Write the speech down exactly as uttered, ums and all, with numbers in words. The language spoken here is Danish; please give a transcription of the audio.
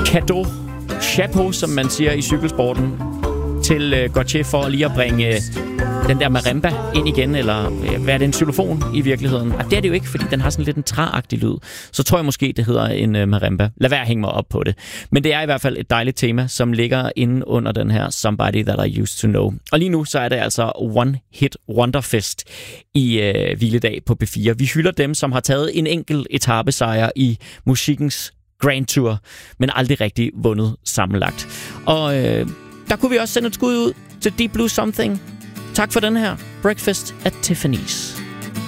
cadeau, chapeau, som man siger i cykelsporten, til øh, Gautier for lige at bringe øh, den der marimba ind igen, eller øh, hvad er det, en xylofon i virkeligheden? Og det er det jo ikke, fordi den har sådan lidt en træagtig lyd. Så tror jeg måske, det hedder en øh, marimba. Lad være at hænge mig op på det. Men det er i hvert fald et dejligt tema, som ligger inde under den her Somebody That I Used To Know. Og lige nu, så er det altså One Hit Wonderfest i øh, hviledag på B fire. Vi hylder dem, som har taget en enkelt etapesejr i musikkens Grand Tour, men aldrig rigtig vundet sammenlagt. Og øh, der kunne vi også sende et skud ud til Deep Blue Something. Tak for den her. Breakfast at Tiffany's.